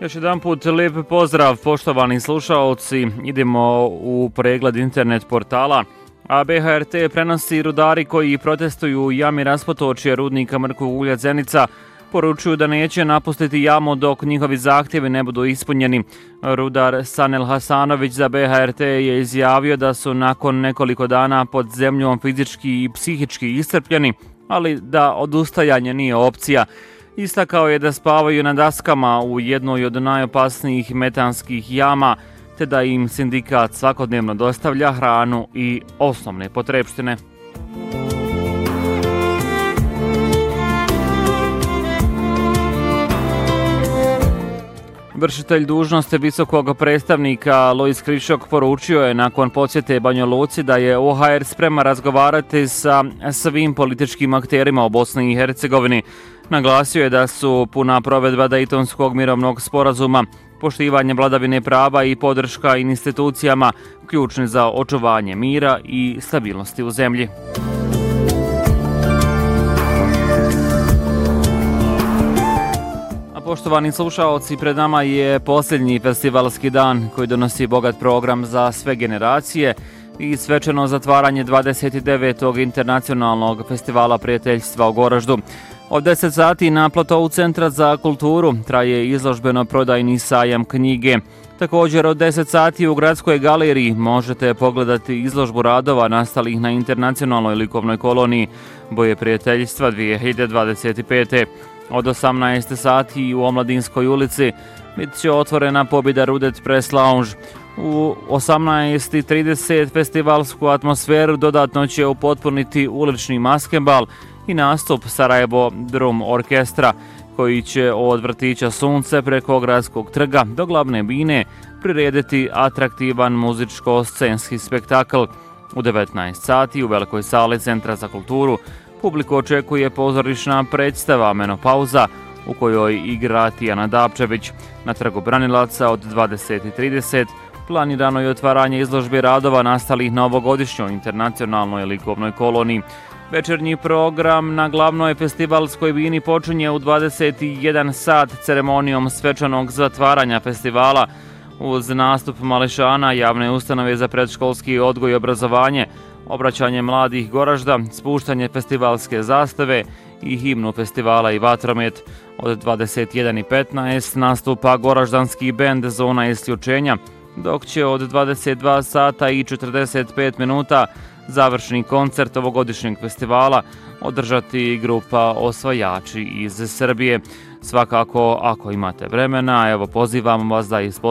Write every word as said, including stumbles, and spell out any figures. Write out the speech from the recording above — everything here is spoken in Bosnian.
Još jedan put lijep pozdrav poštovani slušaoci, idemo u pregled internet portala. A B H R T prenosi rudari koji protestuju u jami raspotočja rudnika mrkog ulja Zenica poručuju da neće napustiti jamu dok njihovi zahtjevi ne budu ispunjeni. Rudar Sanel Hasanović za B H R T je izjavio da su nakon nekoliko dana pod zemljom fizički i psihički iscrpljeni, ali da odustajanje nije opcija. Istakao je da spavaju na daskama u jednoj od najopasnijih metanskih jama, te da im sindikat svakodnevno dostavlja hranu i osnovne potrepštine. Vršitelj dužnosti visokog predstavnika Lojz Krišok poručio je nakon posjete Banja Luci da je O H R sprema razgovarati sa svim političkim akterima u Bosni i Hercegovini. Naglasio je da su puna provedba Dejtonskog mirovnog sporazuma, poštivanje vladavine prava i podrška institucijama ključni za očuvanje mira i stabilnosti u zemlji. Poštovani slušaoci, pred nama je posljednji festivalski dan koji donosi bogat program za sve generacije i svečano zatvaranje dvadeset devetog internacionalnog festivala prijateljstva u Goraždu. Od deset sati na platovu Centra za kulturu traje izložbeno-prodajni sajam knjige. Također od deset sati u Gradskoj galeriji možete pogledati izložbu radova nastalih na internacionalnoj likovnoj koloniji Boje prijateljstva dvije hiljade dvadeset pete. Od osamnaest sati u Omladinskoj ulici bit će otvorena pobjeda Rudet Press Lounge. U osamnaest trideset festivalsku atmosferu dodatno će upotpuniti ulični maskembal i nastup Sarajevo Drum Orkestra, koji će od vrtića Sunce preko Gradskog trga do glavne bine prirediti atraktivan muzičko-scenski spektakl. U devetnaest sati u velikoj sali Centra za kulturu publiku očekuje pozorišna predstava Menopauza, u kojoj igra Tijana Dapčević. Na trgu Branilaca od dvadeset trideset planirano je otvaranje izložbe radova nastalih na ovogodišnjoj internacionalnoj likovnoj koloniji. Večernji program na glavnoj festivalskoj bini počinje u dvadeset jedan sat ceremonijom svečanog zatvaranja festivala uz nastup mališana javne ustanove za predškolski odgoj i obrazovanje, obraćanje mladih Goražda, spuštanje festivalske zastave i himnu festivala i vatromet. Od dvadeset jedan petnaest nastupa goraždanski bend Zona isključenja, dok će od dvadeset dva sata i četrdeset pet minuta završni koncert ovogodišnjeg festivala održati grupa Osvajači iz Srbije. Svakako, ako imate vremena, evo pozivamo vas da ispostavite